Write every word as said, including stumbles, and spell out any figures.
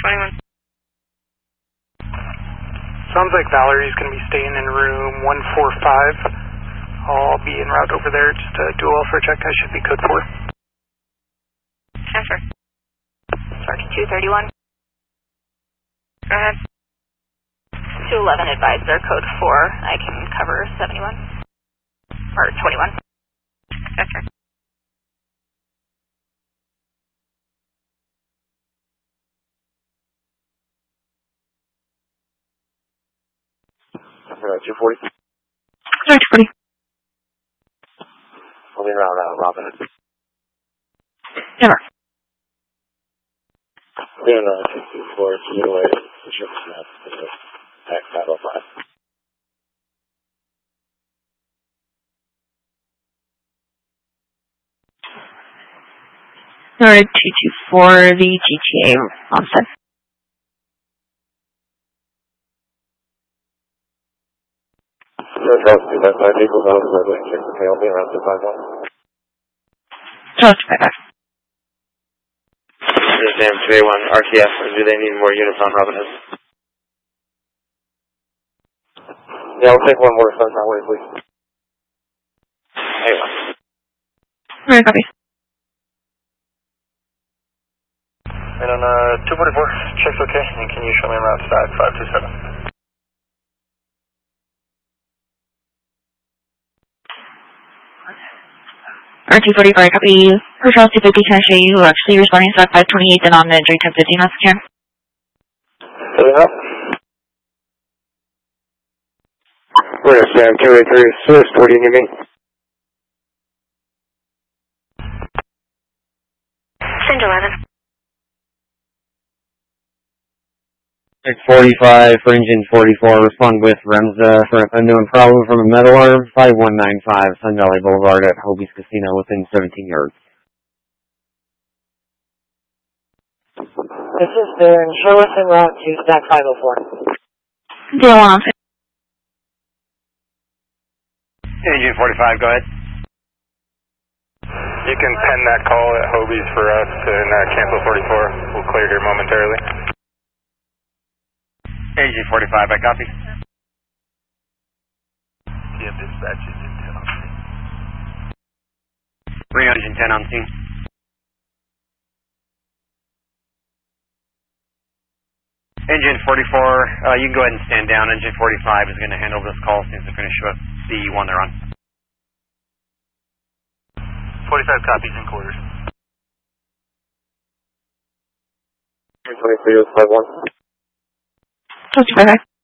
twenty-one. Sounds like Valerie's going to be staying in room one four five. I'll be en route over there just to do a welfare check. I should be code four. Transfer. Sergeant two thirty-one. Go ahead. two eleven advised they're code four. I can cover seventy-one. Or twenty-one. Transfer. Uh, two forty. Sorry, two forty. I'll be around uh, Robin. Never. Doing uh, two two four, two away. Ship snap. Tax five oh five. Sorry, two two four, the G T A onset. Charles two five five, Eagles out of the Red Wing, okay, I'll be around two five one. Charles two five five. Sam two A one, R T F, do they need more units on Robin Hood? Yeah, I'll take one more sunshine way, please. Hey, one. Alright, copy. And on uh, two forty-four, check's okay, and can you show me around side five two seven? R two forty-five, copy. For Charles two fifty, can I show you actually responding to that five twenty-eight and on the J ten fifty message here? Setting up. We're at Sam two eighty-three, Swiss, what do you need me? Send eleven. forty-five for engine forty-four, respond with Remza for an unknown problem from a metal arm, five one nine five, Sun Valley Boulevard at Hobie's Casino within seventeen yards. This is Darren. Show us en route to stack five oh four. Deal on. Engine forty-five, go ahead. You can pen that call at Hobie's for us and uh, cancel forty-four. We'll clear here momentarily. Engine forty-five, I copy. P M dispatch, engine ten on scene. Bring engine ten on scene. Engine forty-four, uh, you can go ahead and stand down. Engine forty-five is going to handle this call as soon as they finish up the one they're on. forty-five copies in quarters. twenty-three, five one. Charles two five five.